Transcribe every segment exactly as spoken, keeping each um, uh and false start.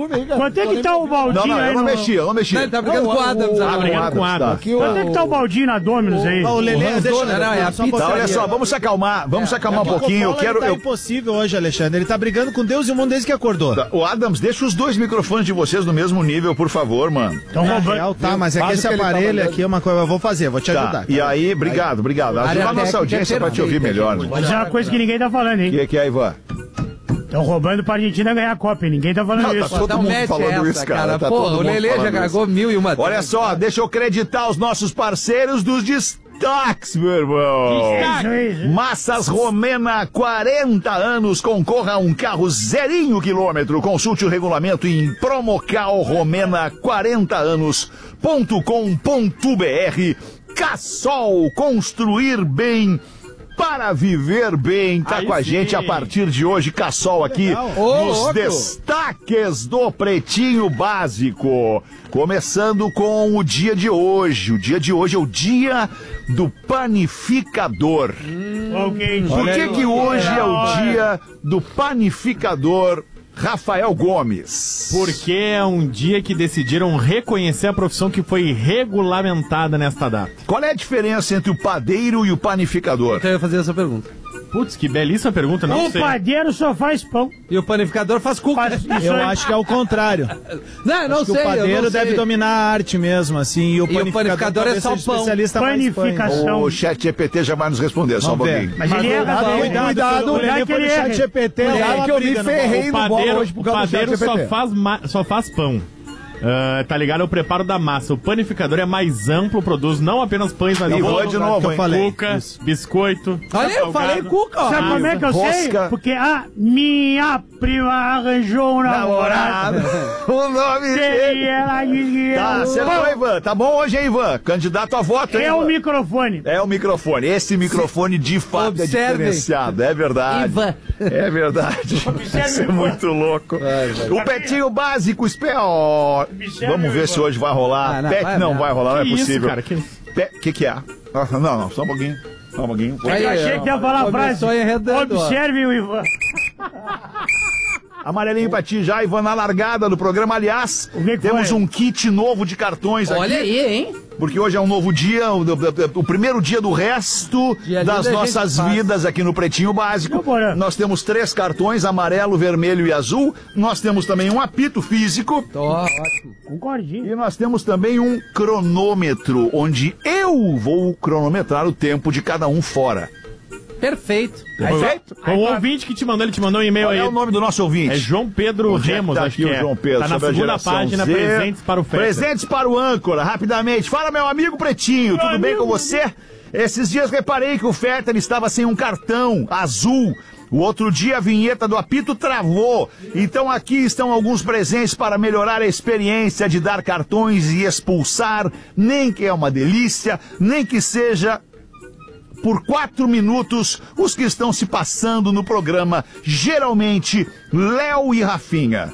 volume aí, cara. Quanto é que tá o baldinho não, não, aí? Eu não no... mexi, eu não mexi. Não, ele tá brigando com o Adams. Tá brigando com o Adams. Quanto é que tá o baldinho na Dominus aí? O Lelê, deixa eu... Não, é a pizza. Tá, olha só, vamos se acalmar, vamos se acalmar um pouquinho. Eu quero... Tá Eu... impossível hoje, Alexandre. Ele tá brigando com Deus e o mundo desde que acordou. O Adams, deixa os dois microfones de vocês no mesmo nível, por favor, mano. Estão roubando. Real, tá, mas é que esse aparelho aqui é uma coisa, eu vou fazer, vou te Tá, ajudar. e aí, obrigado, obrigado. Ajuda a nossa audiência pra te ouvir melhor. né? Mas é uma coisa que ninguém tá falando, O hein? que, que é, Ivan? Estão roubando pra Argentina ganhar a Copa, hein? Ninguém tá falando Não, isso. tá todo Não mundo mete falando essa, isso, cara. Tá Pô, todo o mundo Lelê já falando cagou isso. mil e uma. Olha só, deixa eu acreditar os nossos parceiros dos destaques, meu irmão. Isso, isso. Massas Romena, quarenta anos, concorra a um carro zerinho quilômetro. Consulte o regulamento em promocal romena quarenta anos ponto com ponto br. Cassol, construir bem para viver bem. Tá Aí com a sim. gente a partir de hoje, Cassol aqui Ô, nos louco. destaques do Pretinho Básico. Começando com o dia de hoje. O dia de hoje é o dia do panificador. Ok. Por que que hoje é o Olha. dia do panificador, Rafael Gomes? Porque é um dia que decidiram reconhecer a profissão que foi regulamentada nesta data. Qual é a diferença entre o padeiro e o panificador? Eu ia fazer essa pergunta. Putz, que belíssima pergunta, não O sei. padeiro só faz pão. E o panificador faz cuca. Faz isso Eu aí. acho que é o contrário. Não, eu não Acho que sei. o padeiro eu não deve sei. dominar a arte mesmo, assim, e o E o panificador, panificador é talvez só seja pão. especialista mais em pães. Panificação. O chat G P T já vai nos responder, só um Vamos ver. pouquinho. Mas ele erra, Cuidado, né? cuidado, Cuidado, o Lelê cuidado que foi ele no chat erra. G P T, Cuidado lá uma que eu briga me no ferrei. O bola. no bola padeiro, hoje por o causa do padeiro chat G P T. só faz, ma- só faz pão. Ah, tá ligado ao preparo da massa. O panificador é mais amplo, produz não apenas pães, mas E bolo, vou de novo, que eu hein? falei. Cuca, biscoito. Olha, eu salgado. falei cuca, ó. Sabe como é que eu Rosca. sei? Porque a minha prima arranjou um namorado. O nome E dele. ela disse que Tá, eu- acertou, Ivan. Tá bom hoje, hein, Ivan? Candidato a voto, hein, É o Ivan? microfone. É o microfone. Esse microfone de fato é Observem. diferenciado. É verdade. Ivan. É verdade. Isso é muito louco. O Petinho Básico, espera. ó, Vamos ver se hoje vai rolar. Ah, não, Pet vai não mesmo. vai rolar, não é Que isso, possível. cara? Que... Pe- que que é? Ah, Não, não, só um pouquinho. Só um pouquinho. Aí, Eu achei que ia falar a frase. começou enredando, ó. Observe o Ivan. Amarelinho pra ti já, Ivan, na largada do programa. Aliás, O que que temos foi? um kit novo de cartões aqui. Olha aí, hein? Porque hoje é um novo dia, o, o- o primeiro dia do resto Dia das lindo, a nossas gente faz. vidas aqui no Pretinho Básico. Meu Porã. Nós temos três cartões, amarelo, vermelho e azul. Nós temos também um apito físico. Ó, ótimo. Concordinho. E nós temos também um cronômetro, onde eu vou cronometrar o tempo de cada um fora. Perfeito. Perfeito? Foi o ouvinte que te mandou, ele te mandou um e-mail Qual aí. é o nome do nosso ouvinte? É João Pedro Onde é que Remos, tá acho aqui que o é. João Pedro, Tá na sobre a segunda geração página, Z. presentes para o Festa. Presentes para o âncora, rapidamente. Fala, meu amigo Pretinho, tudo bem com você? Esses dias reparei que o Fetter estava sem um cartão azul. O outro dia a vinheta do apito travou. Então aqui estão alguns presentes para melhorar a experiência de dar cartões e expulsar. Nem que é uma delícia, nem que seja por quatro minutos os que estão se passando no programa. Geralmente, Léo e Rafinha.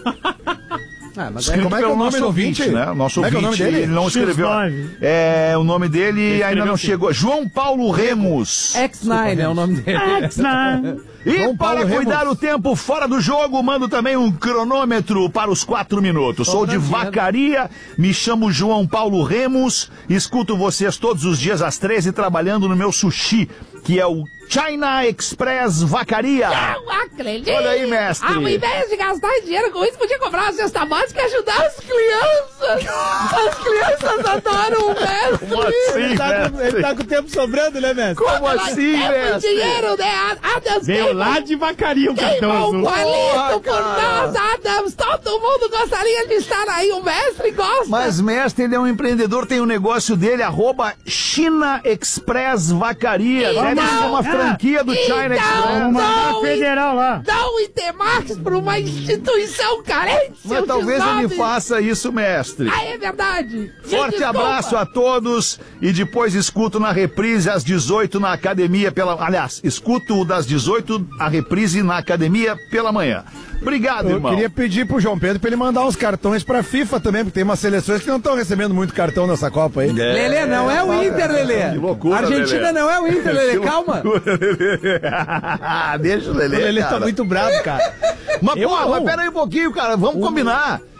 Ah, mas Escrito aí, pelo nosso ouvinte, né? O nonosso Como é que é o ouvinte, nome dele? ele não escreveu. X nove. É, o nome dele ainda não assim. chegou. João Paulo Remos. X nove é o nome dele. X-Men. E João para Paulo cuidar Remos. o tempo fora do jogo, mando também um cronômetro para os quatro minutos. Sou de Sobradinho. Vacaria, me chamo João Paulo Remos, escuto vocês todos os dias às treze trabalhando no meu sushi, que é o China Express Vacaria. Não acredito! Olha aí, mestre. Ao invés de gastar dinheiro com isso, podia comprar uma cesta básica e ajudar as crianças! As crianças adoram o mestre! Como assim, Ele tá, com, mestre? ele tá com o tempo sobrando, né, mestre? Como assim, É muito mestre? dinheiro, né? Adams Veio lá de Vacaria o cartão queimou azul. um palito por cara. nós, Adams! Todo mundo gostaria de estar aí, o mestre gosta! Mas, mestre, ele é um empreendedor, tem um negócio dele, arroba China Express Vacaria. Deve Então, ser uma franquia do China então, Express. Vamos mandar Não, federal lá. Dá um I T Max para uma instituição carente, Mas seu talvez desnobre. ele faça isso, mestre. Ah, é verdade! Me Forte desculpa. abraço a todos e depois escuto na reprise às dezoito na academia pela... Aliás, escuto o das dezoito, a reprise na academia pela manhã. Obrigado, Eu irmão. queria pedir pro João Pedro pra ele mandar uns cartões pra FIFA também, porque tem umas seleções que não estão recebendo muito cartão nessa Copa aí. Lelê, não é o Inter, Lelê. Que loucura, Argentina Lelê. não é o Inter, Lelê. Calma. Deixa o Lelê, Ele cara. tá muito bravo, cara. Mas, Eu porra, não. mas pera aí um pouquinho, cara. Vamos combinar.